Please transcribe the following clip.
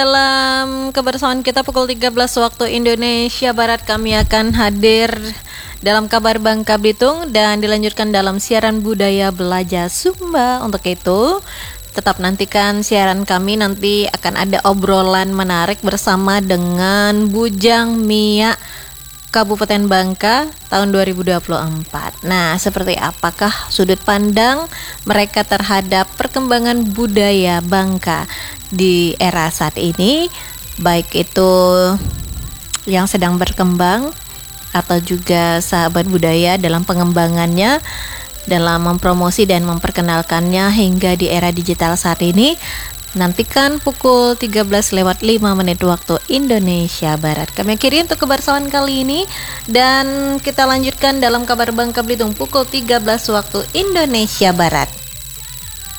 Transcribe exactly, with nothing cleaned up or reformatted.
Dalam kebersamaan kita pukul tiga belas waktu Indonesia Barat, kami akan hadir dalam kabar Bangka Belitung dan dilanjutkan dalam siaran budaya belajar Sumba. Untuk itu, tetap nantikan siaran kami, nanti akan ada obrolan menarik bersama dengan Bujang Mia Kabupaten Bangka tahun dua ribu dua puluh empat. Nah, seperti apakah sudut pandang mereka terhadap perkembangan budaya Bangka di era saat ini, baik itu yang sedang berkembang atau juga sahabat budaya dalam pengembangannya, dalam mempromosi dan memperkenalkannya hingga di era digital saat ini. Nantikan pukul tiga belas lewat lima menit waktu Indonesia Barat. Kami akhiri untuk kebersamaan kali ini dan kita lanjutkan dalam kabar Bangka Belitung pukul tiga belas waktu Indonesia Barat.